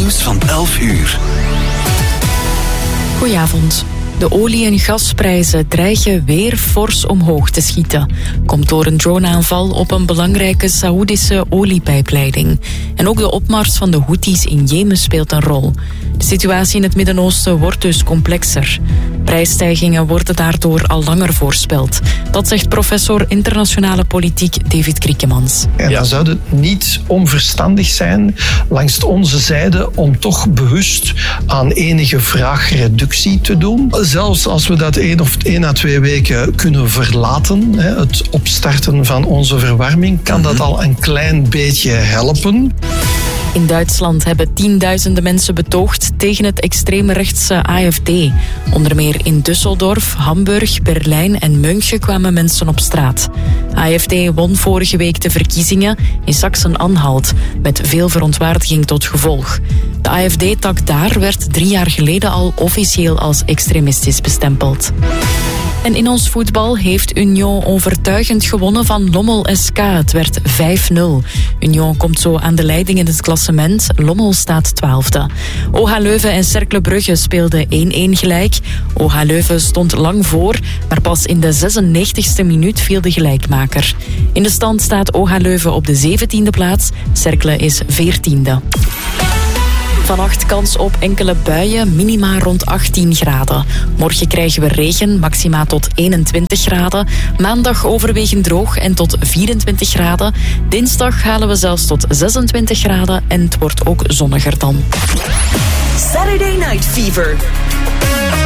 Nieuws van 11 uur. Goedenavond. De olie- en gasprijzen dreigen weer fors omhoog te schieten. Komt door een droneaanval op een belangrijke Saoedische oliepijpleiding. En ook de opmars van de Houthis in Jemen speelt een rol. De situatie in het Midden-Oosten wordt dus complexer. Prijsstijgingen worden daardoor al langer voorspeld. Dat zegt professor internationale politiek David Kriekemans. En dan zou het niet onverstandig zijn langs onze zijde om toch bewust aan enige vraagreductie te doen. Zelfs als we dat 1 à 2 weken kunnen verlaten, het opstarten van onze verwarming, kan dat al een klein beetje helpen. In Duitsland hebben tienduizenden mensen betoogd tegen het extreemrechtse AfD. Onder meer in Düsseldorf, Hamburg, Berlijn en München kwamen mensen op straat. AfD won vorige week de verkiezingen in Sachsen-Anhalt, met veel verontwaardiging tot gevolg. De AfD-tak daar werd 3 jaar geleden al officieel als extremistisch bestempeld. En in ons voetbal heeft Union overtuigend gewonnen van Lommel SK. Het werd 5-0. Union komt zo aan de leiding in het klassement. Lommel staat 12e. OH Leuven en Cercle Brugge speelden 1-1 gelijk. OH Leuven stond lang voor, maar pas in de 96e minuut viel de gelijkmaker. In de stand staat OH Leuven op de 17e plaats. Cercle is 14e. Vannacht kans op enkele buien, minima rond 18 graden. Morgen krijgen we regen, maxima tot 21 graden. Maandag overwegend droog en tot 24 graden. Dinsdag halen we zelfs tot 26 graden en het wordt ook zonniger dan. Saturday Night Fever.